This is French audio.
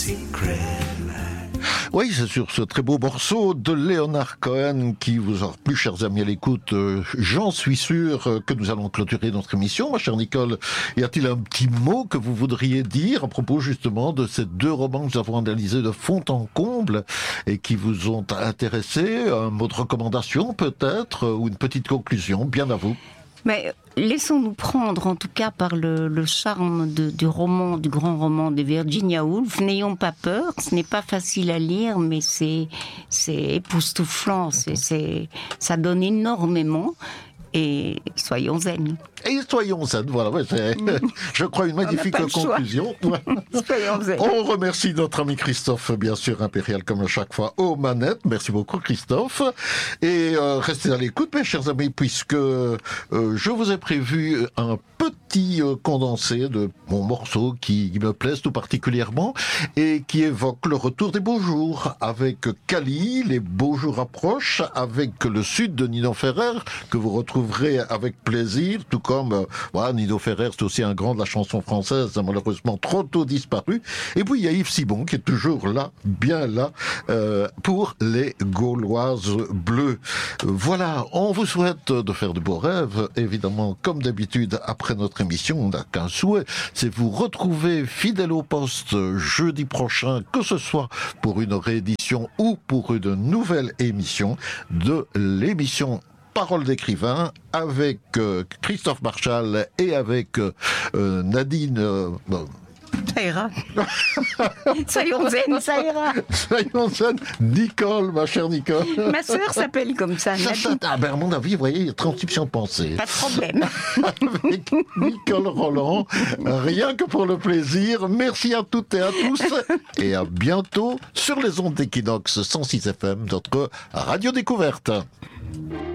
Oui, c'est sur ce très beau morceau de Leonard Cohen qui vous aura plu, chers amis à l'écoute. J'en suis sûr que nous allons clôturer notre émission. Ma chère Nicole, y a-t-il un petit mot que vous voudriez dire à propos justement de ces deux romans que nous avons analysés de fond en comble et qui vous ont intéressé? Un mot de recommandation peut-être ou une petite conclusion? Bien à vous. Mais laissons-nous prendre en tout cas par le charme du roman, du grand roman de Virginia Woolf. N'ayons pas peur, ce n'est pas facile à lire, mais c'est époustouflant, ça donne énormément. Et soyons zen. Et soyons zen, voilà, c'est, je crois, une magnifique conclusion. Soyons zen. On remercie notre ami Christophe, bien sûr, impérial comme à chaque fois, aux manettes. Merci beaucoup, Christophe. Et restez à l'écoute, mes chers amis, puisque je vous ai prévu un petit condensé de mon morceau qui me plaise tout particulièrement et qui évoque le retour des beaux jours. Avec Cali, les beaux jours approchent, avec le sud de Nino Ferrer, que vous retrouverez avec plaisir, tout comme Nino Ferrer, c'est aussi un grand de la chanson française, malheureusement trop tôt disparu. Et puis il y a Yves Sibon qui est toujours là, bien là, pour les Gauloises bleues. Voilà, on vous souhaite de faire de beaux rêves. Évidemment, comme d'habitude, après notre émission, on n'a qu'un souhait, c'est vous retrouver fidèle au poste jeudi prochain, que ce soit pour une réédition ou pour une nouvelle émission de l'émission Parole d'écrivain avec Christophe Marchal et avec Nadine... Ça ira. Soyons zen, ça ira. Soyons zen. Nicole, ma chère Nicole. Ma sœur s'appelle comme ça. À mon avis, vous voyez, il y a transcription de pensée. Pas de problème. Avec Nicole Roland, rien que pour le plaisir. Merci à toutes et à tous. Et à bientôt sur les ondes d'Equinox 106 FM, notre radio découverte.